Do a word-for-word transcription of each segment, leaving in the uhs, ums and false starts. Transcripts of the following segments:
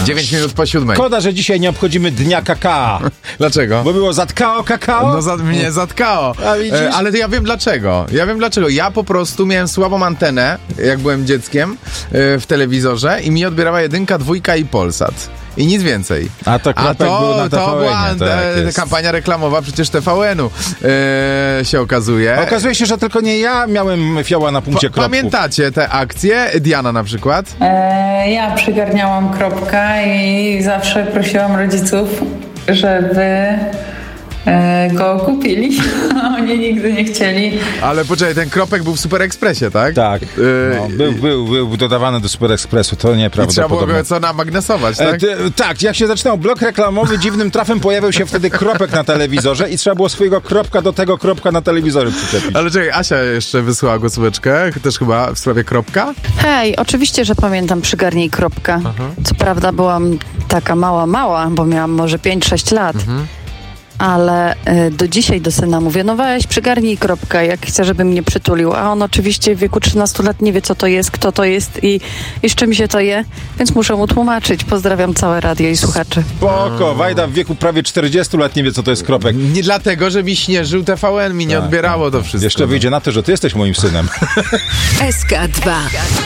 dziewięć minut po siódmej. Szkoda, że dzisiaj nie obchodzimy Dnia Kakao. Dlaczego? Bo było zatkao kakao? No za, mnie zatkało. A widzisz? E, ale to ja wiem dlaczego. Ja wiem dlaczego. Ja po prostu miałem słabą antenę, jak byłem dzieckiem, e, w telewizorze i mi odbierała jedynka, dwójka i Polsat. I nic więcej. A to kropek A to, był na T V N-ie, to była tak e, jest. kampania reklamowa przecież T V N-u e, się okazuje. Okazuje się, że tylko nie ja miałem fioła na punkcie Pa, kropków. pamiętacie te akcje? Diana na przykład? E, ja przygarniałam kropka i zawsze prosiłam rodziców, żeby e, go kupili. Oni nigdy nie chcieli. Ale poczekaj, ten kropek był w Super Expressie, tak? Tak. E, No, był, był, był dodawany do Super Expressu, to I trzeba było nieprawdopodobne. go co namagnesować, tak? E, ty, tak, jak się zaczynał blok reklamowy, dziwnym trafem pojawiał się wtedy kropek na telewizorze i trzeba było swojego kropka do tego kropka na telewizorze przyczepić. Ale czekaj, Asia jeszcze wysłała głosóweczkę, też chyba w sprawie kropka. Hej, oczywiście, że pamiętam Przygarnij kropka. Co prawda byłam taka mała, mała, bo miałam może pięć sześć lat. Ale y, do dzisiaj do syna mówię, no weź, przygarnij kropka, jak chcę, żeby mnie przytulił. A on oczywiście w wieku trzynastu lat nie wie, co to jest, kto to jest i, i z czym się to je, więc muszę mu tłumaczyć. Pozdrawiam całe radio i słuchaczy. Spoko, Wajda w wieku prawie czterdziestu lat nie wie, co to jest kropek. Nie dlatego, że mi śnieżył T V N, mi nie Tak, odbierało to wszystko. Jeszcze wyjdzie na to, że ty jesteś moim synem. S K dwa.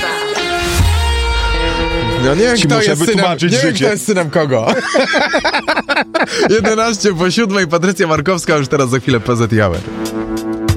No nie wiem, Ci kto muszę jest synem, wytłumaczyć nie wiem, życie. kto jest synem kogo. jedenaście po siódmej, Patrycja Markowska, już teraz za chwilę P Z I Hour.